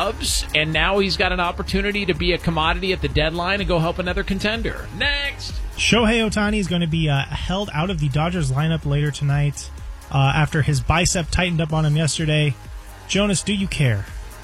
Cubs, and now he's got an opportunity to be a commodity at the deadline and go help another contender. Next! Shohei Ohtani is going to be held out of the Dodgers lineup later tonight after his bicep tightened up on him yesterday. Jonas, do you care?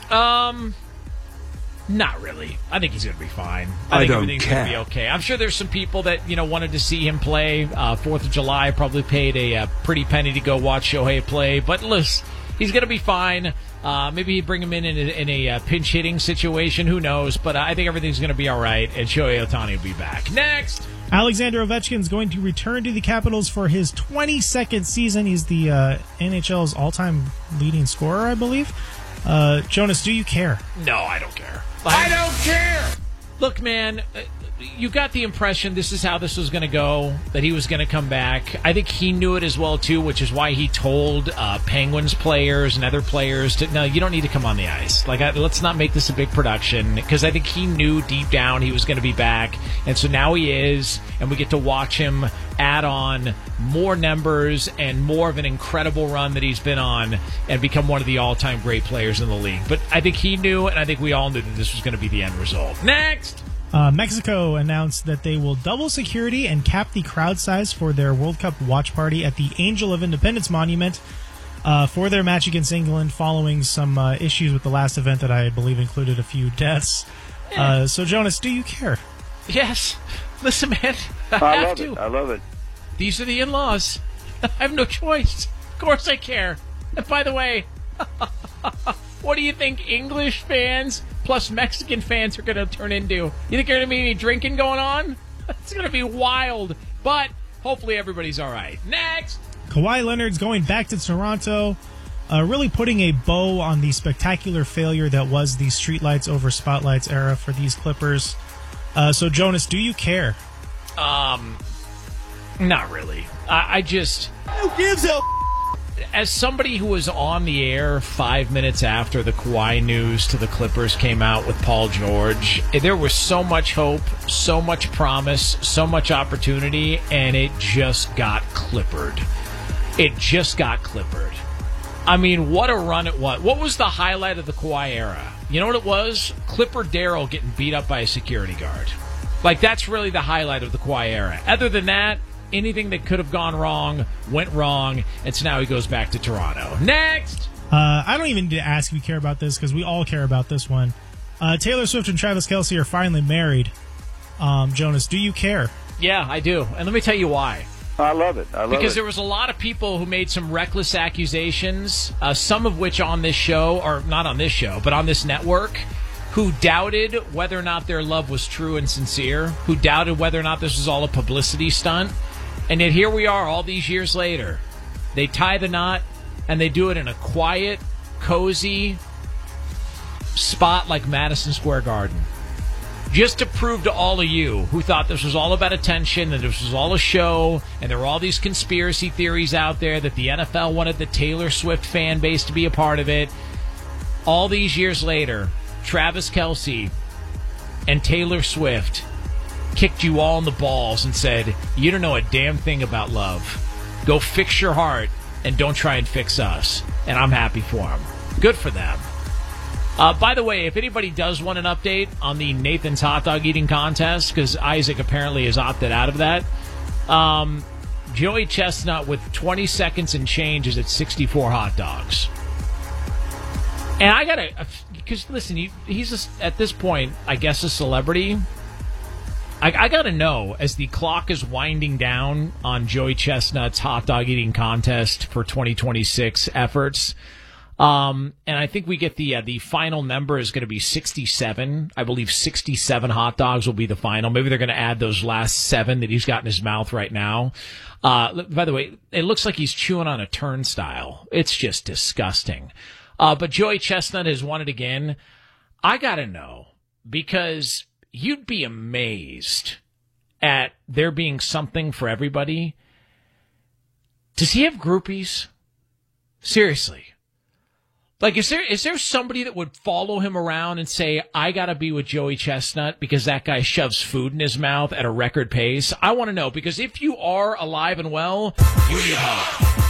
Not really. I think he's going to be fine. I think everything's going to be okay. I'm sure there's some people that wanted to see him play 4th of July. Probably paid a pretty penny to go watch Shohei play. But listen, he's going to be fine. Maybe he'd bring him in a pinch hitting situation. Who knows? But I think everything's going to be all right, and Shohei Ohtani will be back. Next! Alexander Ovechkin is going to return to the Capitals for his 22nd season. He's the NHL's all-time leading scorer, I believe. Jonas, do you care? No, I don't care. I don't care! Look, man, you got the impression this is how this was going to go, that he was going to come back. I think he knew it as well, too, which is why he told Penguins players and other players no, you don't need to come on the ice. Let's not make this a big production, because I think he knew deep down he was going to be back, and so now he is, and we get to watch him add on more numbers and more of an incredible run that he's been on and become one of the all-time great players in the league. But I think he knew, and I think we all knew that this was going to be the end result. Next! Mexico announced that they will double security and cap the crowd size for their World Cup watch party at the Angel of Independence Monument for their match against England following some issues with the last event that I believe included a few deaths. So, Jonas, do you care? Yes. Listen, man, I love it. These are the in-laws. I have no choice. Of course I care. And by the way, what do you think English fans plus Mexican fans are going to turn into? You think there's going to be any drinking going on? It's going to be wild. But hopefully everybody's all right. Next! Kawhi Leonard's going back to Toronto, really putting a bow on the spectacular failure that was the streetlights over spotlights era for these Clippers. So, Jonas, do you care? Not really. I just... Who gives a... As somebody who was on the air 5 minutes after the Kawhi news to the Clippers came out with Paul George, there was so much hope, so much promise, so much opportunity, and it just got clippered. It just got clippered. I mean, what a run it was. What was the highlight of the Kawhi era? You know what it was? Clipper Darrell getting beat up by a security guard. That's really the highlight of the Kawhi era. Other than that, anything that could have gone wrong went wrong, and so now he goes back to Toronto. Next! I don't even need to ask if you care about this, because we all care about this one. Taylor Swift and Travis Kelce are finally married. Jonas, do you care? Yeah, I do. And let me tell you why. I love it. Because there was a lot of people who made some reckless accusations, some of which on this show, or not on this show, but on this network, who doubted whether or not their love was true and sincere, who doubted whether or not this was all a publicity stunt. And yet here we are all these years later. They tie the knot, and they do it in a quiet, cozy spot like Madison Square Garden. Just to prove to all of you who thought this was all about attention and this was all a show and there were all these conspiracy theories out there that the NFL wanted the Taylor Swift fan base to be a part of it. All these years later, Travis Kelce and Taylor Swift kicked you all in the balls and said, you don't know a damn thing about love. Go fix your heart and don't try and fix us. And I'm happy for them. Good for them. By the way, if anybody does want an update on the Nathan's hot dog eating contest, because Isaac apparently has opted out of that, Joey Chestnut with 20 seconds and change is at 64 hot dogs. And I got to, because listen, he's at this point, I guess, a celebrity. I got to know, as the clock is winding down on Joey Chestnut's hot dog eating contest for 2026 efforts, and I think we get the final number is going to be 67. I believe 67 hot dogs will be the final. Maybe they're going to add those last 7 that he's got in his mouth right now. By the way, it looks like he's chewing on a turnstile. It's just disgusting. But Joey Chestnut has won it again. I got to know, because you'd be amazed at there being something for everybody. Does he have groupies? Seriously. Is there somebody that would follow him around and say, I got to be with Joey Chestnut because that guy shoves food in his mouth at a record pace? I want to know, because if you are alive and well, you need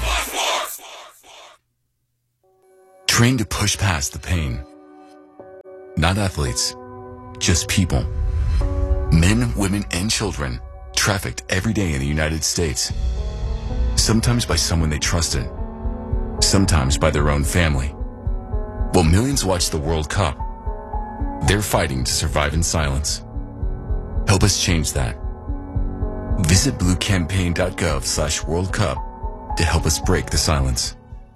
help. Trained to push past the pain, not athletes, just people. Men, women, and children trafficked every day in the United States. Sometimes by someone they trusted, sometimes by their own family. While millions watch the World Cup, they're fighting to survive in silence. Help us change that. Visit bluecampaign.gov/World Cup to help us break the silence.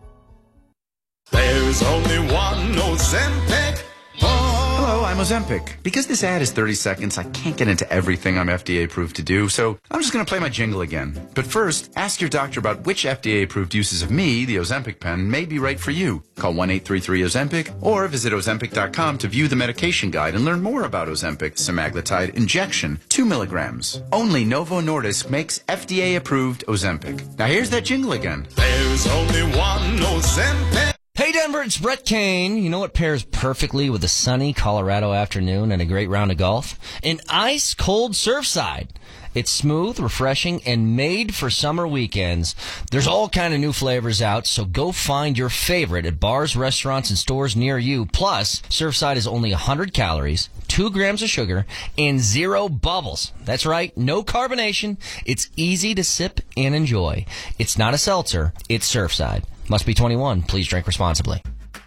There's only one Ozempic. Hello, I'm Ozempic. Because this ad is 30 seconds, I can't get into everything I'm FDA approved to do, so I'm just going to play my jingle again. But first, ask your doctor about which FDA approved uses of me, the Ozempic pen, may be right for you. Call 1-833-OZEMPIC or visit Ozempic.com to view the medication guide and learn more about Ozempic semaglutide injection, 2 milligrams. Only Novo Nordisk makes FDA approved Ozempic. Now here's that jingle again. There's only one Ozempic. Hey Denver, it's Brett Kane. You know what pairs perfectly with a sunny Colorado afternoon and a great round of golf? An ice-cold Surfside. It's smooth, refreshing, and made for summer weekends. There's all kind of new flavors out, so go find your favorite at bars, restaurants, and stores near you. Plus, Surfside is only 100 calories, 2 grams of sugar, and 0 bubbles. That's right, no carbonation. It's easy to sip and enjoy. It's not a seltzer, it's Surfside. Must be 21. Please drink responsibly.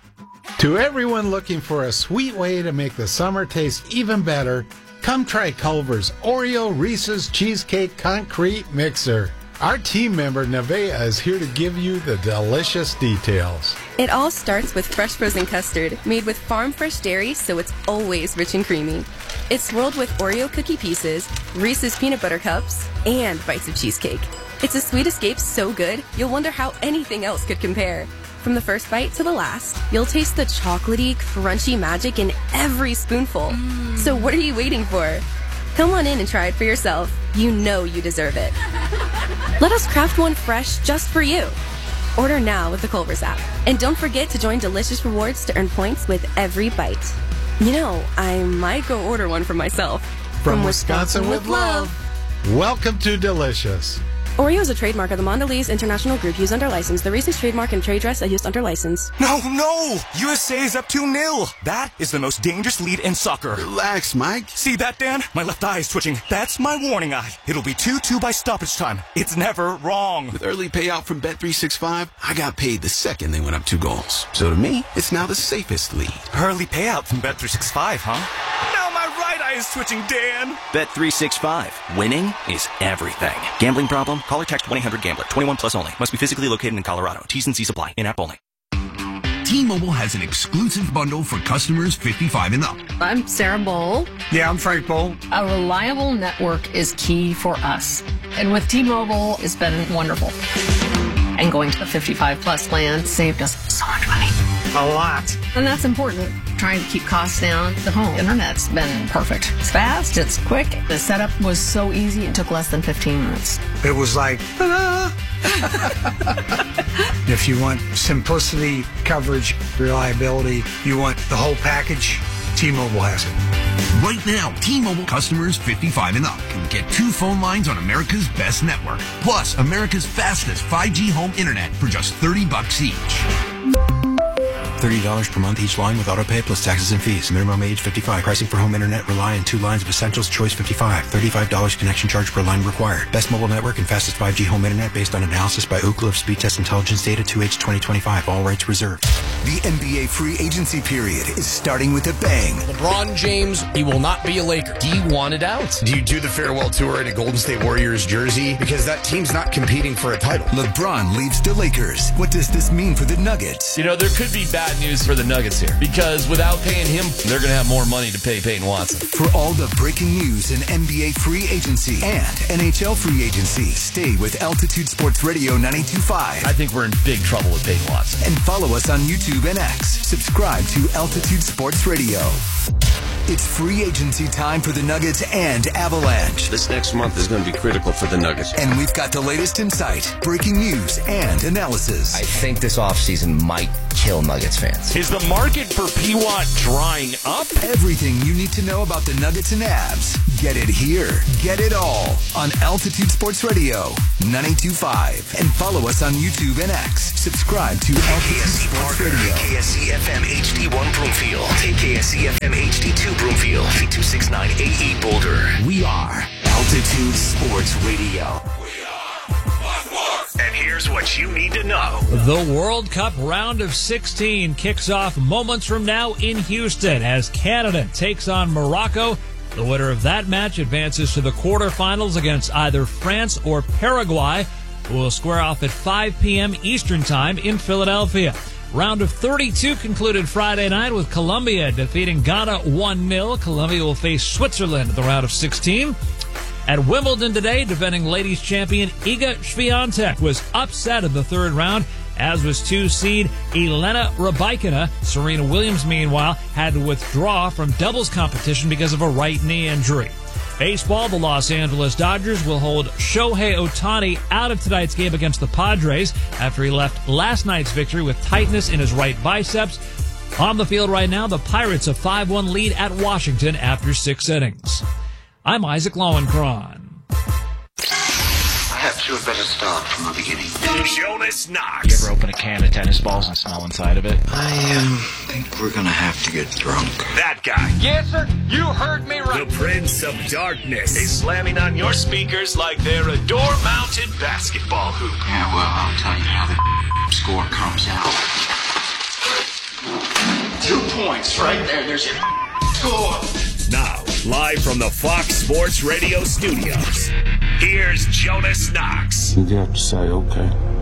To everyone looking for a sweet way to make the summer taste even better, come try Culver's Oreo Reese's Cheesecake Concrete Mixer. Our team member Nevaeh is here to give you the delicious details. It all starts with fresh frozen custard made with farm fresh dairy, so it's always rich and creamy. It's swirled with Oreo cookie pieces, Reese's peanut butter cups, and bites of cheesecake. It's a sweet escape so good, you'll wonder how anything else could compare. From the first bite to the last, you'll taste the chocolatey, crunchy magic in every spoonful. So what are you waiting for? Come on in and try it for yourself. You know you deserve it. Let us craft one fresh just for you. Order now with the Culver's app. And don't forget to join Delicious Rewards to earn points with every bite. You know, I might go order one for myself. From Wisconsin with love. Welcome to Delicious. Oreo is a trademark of the Mondelez International Group used under license. The Reese's trademark and trade dress are used under license. No! USA is up 2-0. That is the most dangerous lead in soccer. Relax, Mike. See that, Dan? My left eye is twitching. That's my warning eye. It'll be 2-2 by stoppage time. It's never wrong. With early payout from Bet365, I got paid the second they went up 2 goals. So to me, it's now the safest lead. Early payout from Bet365, huh? Now my right eye is twitching, Dan. Bet365. Winning is everything. Gambling problem? Call or text 1-800-GAMBLER. 21 plus only. Must be physically located in Colorado. T's and C's apply. In-app only. T-Mobile has an exclusive bundle for customers 55 and up. I'm Sarah Bowl. Yeah, I'm Frank Bowl. A reliable network is key for us. And with T-Mobile, it's been wonderful. And going to the 55 plus plan saved us so much money. A lot. And that's important. Trying to keep costs down. The home internet's been perfect. It's fast, it's quick. The setup was so easy, it took less than 15 minutes. It was like, ta-da! If you want simplicity, coverage, reliability, you want the whole package, T-Mobile has it. Right now, T-Mobile customers 55 and up can get 2 phone lines on America's best network, plus America's fastest 5G home internet for just $30 each. $30 per month each line with autopay plus taxes and fees. Minimum age 55. Pricing for home internet rely on 2 lines of essentials. Choice 55. $35 connection charge per line required. Best mobile network and fastest 5G home internet based on analysis by Ookla of Speed Test Intelligence data 2H 2025. All rights reserved. The NBA free agency period is starting with a bang. LeBron James, he will not be a Laker. He wanted out. Do you do the farewell tour in a Golden State Warriors jersey? Because that team's not competing for a title. LeBron leaves the Lakers. What does this mean for the Nuggets? You know, there could be bad news for the Nuggets here, because without paying him, they're going to have more money to pay Peyton Watson. For all the breaking news in NBA free agency and NHL free agency, stay with Altitude Sports Radio 92.5. I think we're in big trouble with Peyton Watson. And follow us on YouTube and X. Subscribe to Altitude Sports Radio. It's free agency time for the Nuggets and Avalanche. This next month is going to be critical for the Nuggets. And we've got the latest insight, breaking news, and analysis. I think this offseason might kill Nuggets fans. Is the market for P-Watt drying up? Everything you need to know about the Nuggets and Avs. Get it here. Get it all on Altitude Sports Radio. 92.5. And follow us on YouTube and X. Subscribe to KKSE Sports Parker, Radio. KKSE FM HD1 Broomfield, KKSE FM HD2 Broomfield, 8269 AE Boulder. We are Altitude Sports Radio. And here's what you need to know. The World Cup round of 16 kicks off moments from now in Houston as Canada takes on Morocco. The winner of that match advances to the quarterfinals against either France or Paraguay, who will square off at 5 p.m. Eastern Time in Philadelphia. Round of 32 concluded Friday night with Colombia defeating Ghana 1-0. Colombia will face Switzerland at the round of 16. At Wimbledon today, defending ladies champion Iga Swiatek was upset in the third round, as was 2 seed Elena Rybakina. Serena Williams, meanwhile, had to withdraw from doubles competition because of a right knee injury. Baseball, the Los Angeles Dodgers will hold Shohei Ohtani out of tonight's game against the Padres after he left last night's victory with tightness in his right biceps. On the field right now, the Pirates a 5-1 lead at Washington after 6 innings. I'm Isaac Lowenkron. Perhaps you had better start from the beginning. Jonas Knox. You ever open a can of tennis balls and smell inside of it? I think we're gonna have to get drunk. That guy. Yes, sir. You heard me right. The Prince of Darkness is slamming on your speakers like they're a door-mounted basketball hoop. Yeah, well, I'll tell you how the score comes out. 2 points right there. There's your score. Now, live from the Fox Sports Radio studios, here's Jonas Knox. You have to say, okay.